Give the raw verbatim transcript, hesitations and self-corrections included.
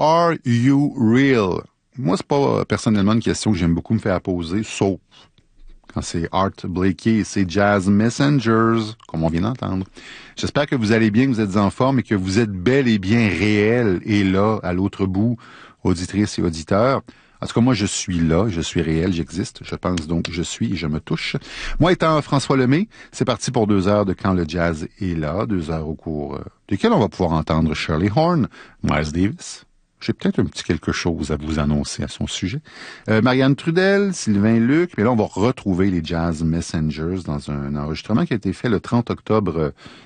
Are you real? Moi, c'est pas personnellement une question que j'aime beaucoup me faire poser, sauf quand c'est Art Blakey et c'est Jazz Messengers, comme on vient d'entendre. J'espère que vous allez bien, que vous êtes en forme et que vous êtes bel et bien réel et là, à l'autre bout, auditrices et auditeurs. En tout cas, moi, je suis là, je suis réel, j'existe, je pense donc je suis et je me touche. Moi étant François Lemay, c'est parti pour deux heures de Quand le jazz est là, deux heures au cours euh, desquelles on va pouvoir entendre Shirley Horn, Miles Davis. J'ai peut-être un petit quelque chose à vous annoncer à son sujet. Euh, Marianne Trudel, Sylvain Luc, mais là, on va retrouver les Jazz Messengers dans un enregistrement qui a été fait le trente octobre